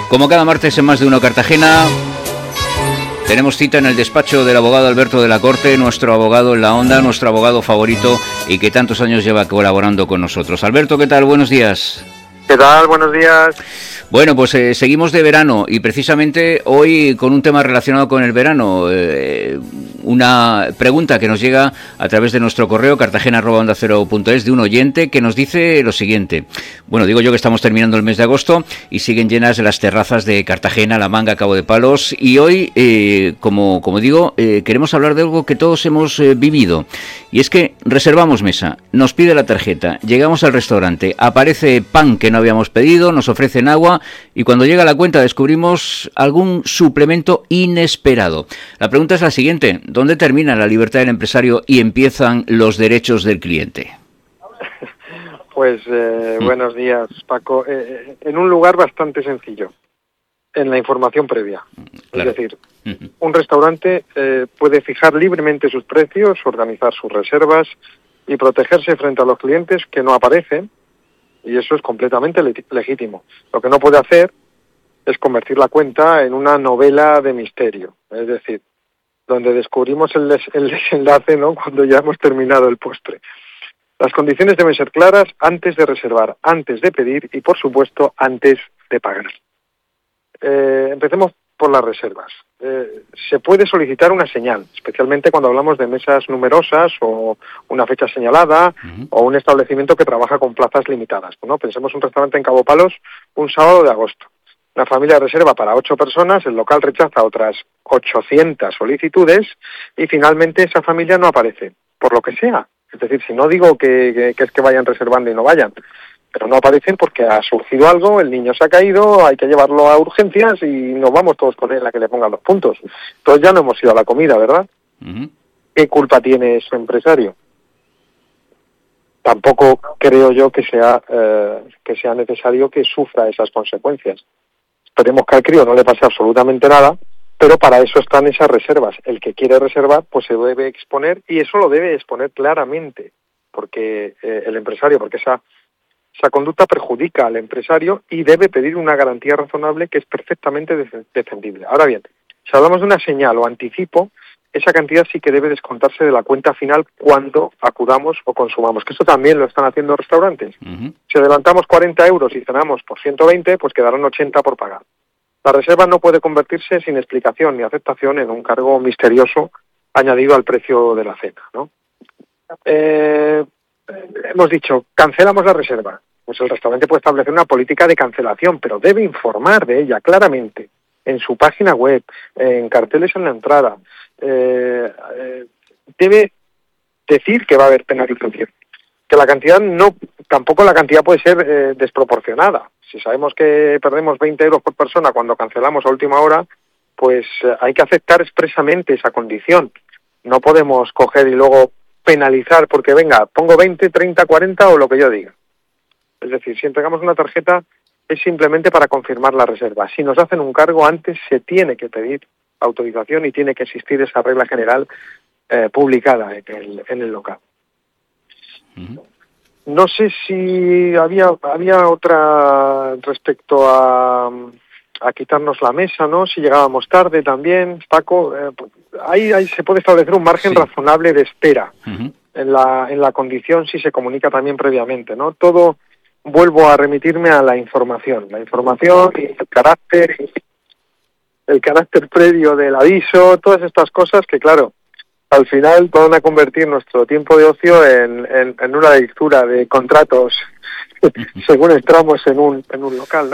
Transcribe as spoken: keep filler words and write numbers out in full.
Como cada martes en Más de Uno Cartagena, tenemos cita en el despacho del abogado Alberto de la Corte, nuestro abogado en la onda, nuestro abogado favorito y que tantos años lleva colaborando con nosotros. Alberto, ¿qué tal? Buenos días. ¿Qué tal? Buenos días. Bueno, pues eh, seguimos de verano y precisamente hoy con un tema relacionado con el verano. Eh, una pregunta que nos llega a través de nuestro correo cartagena arroba onda cero punto es de un oyente que nos dice lo siguiente. Bueno, digo yo que estamos terminando el mes de agosto y siguen llenas las terrazas de Cartagena, La Manga, Cabo de Palos y hoy, eh, como, como digo, eh, queremos hablar de algo que todos hemos eh, vivido y es que reservamos mesa, nos pide la tarjeta, llegamos al restaurante, aparece pan que no habíamos pedido, nos ofrecen agua y cuando llega la cuenta descubrimos algún suplemento inesperado. La pregunta es la siguiente: ¿dónde termina la libertad del empresario y empiezan los derechos del cliente? Pues eh, mm. buenos días, Paco. Eh, en un lugar bastante sencillo, en la información previa. Claro. Es decir, uh-huh. un restaurante eh, puede fijar libremente sus precios, organizar sus reservas y protegerse frente a los clientes que no aparecen, y eso es completamente le- legítimo. Lo que no puede hacer es convertir la cuenta en una novela de misterio, es decir, donde descubrimos el, des- el desenlace, ¿no?, cuando ya hemos terminado el postre. Las condiciones deben ser claras antes de reservar, antes de pedir y, por supuesto, antes de pagar. Eh, empecemos por las reservas. Eh, se puede solicitar una señal, especialmente cuando hablamos de mesas numerosas o una fecha señalada uh-huh. o un establecimiento que trabaja con plazas limitadas, ¿no? Pensemos un restaurante en Cabo Palos un sábado de agosto. Una familia reserva para ocho personas, el local rechaza otras ochocientas solicitudes y finalmente esa familia no aparece, por lo que sea. Es decir, si no digo que, que, que es que vayan reservando y no vayan, pero no aparecen porque ha surgido algo, el niño se ha caído, hay que llevarlo a urgencias y nos vamos todos con él a que le pongan los puntos. Entonces ya no hemos ido a la comida, ¿verdad? Uh-huh. ¿Qué culpa tiene ese empresario? Tampoco creo yo que sea eh, que sea necesario que sufra esas consecuencias. Esperemos que al crío no le pase absolutamente nada, pero para eso están esas reservas. El que quiere reservar, pues se debe exponer y eso lo debe exponer claramente, porque eh, el empresario, porque esa Esa conducta perjudica al empresario y debe pedir una garantía razonable que es perfectamente defendible. Ahora bien, si hablamos de una señal o anticipo, esa cantidad sí que debe descontarse de la cuenta final cuando acudamos o consumamos, que esto también lo están haciendo restaurantes. Uh-huh. Si adelantamos cuarenta euros y cenamos por ciento veinte, pues quedarán ochenta por pagar. La reserva no puede convertirse sin explicación ni aceptación en un cargo misterioso añadido al precio de la cena, ¿no? Eh... Hemos dicho, cancelamos la reserva. Pues el restaurante puede establecer una política de cancelación, pero debe informar de ella claramente en su página web, en carteles en la entrada. Eh, eh, debe decir que va a haber penalización. Que la cantidad no, tampoco la cantidad puede ser eh, desproporcionada. Si sabemos que perdemos veinte euros por persona cuando cancelamos a última hora, pues eh, hay que aceptar expresamente esa condición. No podemos coger y luego penalizar porque venga, pongo veinte, treinta, cuarenta o lo que yo diga. Es decir, si entregamos una tarjeta es simplemente para confirmar la reserva. Si nos hacen un cargo antes se tiene que pedir autorización y tiene que existir esa regla general eh, publicada en el, en el local. Uh-huh. No sé si había había otra respecto a, a quitarnos la mesa, ¿no? Si llegábamos tarde también, Paco. Eh, Ahí, ahí se puede establecer un margen sí. razonable de espera uh-huh. en la en la condición si se comunica también previamente, ¿no? Todo, vuelvo a remitirme a la información, la información y el carácter, el carácter previo del aviso, todas estas cosas que, claro, al final van a convertir nuestro tiempo de ocio en, en, en una lectura de contratos según entramos en un en un local, ¿no?